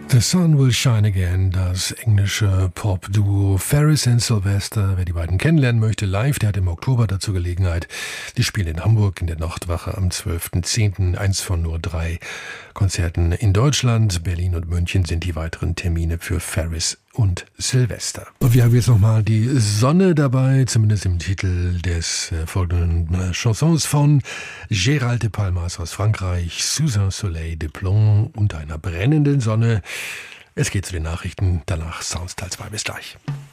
The Sun Will Shine Again, das englische Pop-Duo Ferris and Sylvester. Wer die beiden kennenlernen möchte live, der hat im Oktober dazu Gelegenheit. Die spielen in Hamburg in der Nachtwache am 12.10. Eins von nur 3 Konzerten in Deutschland. Berlin und München sind die weiteren Termine für Ferris und Sylvester. Und wir haben jetzt nochmal die Sonne dabei, zumindest im Titel des folgenden Chansons von Gérald de Palmas aus Frankreich, Sous un soleil de plomb, unter einer brennenden Sonne. Es geht zu den Nachrichten, danach Sounds Teil 2. Bis gleich.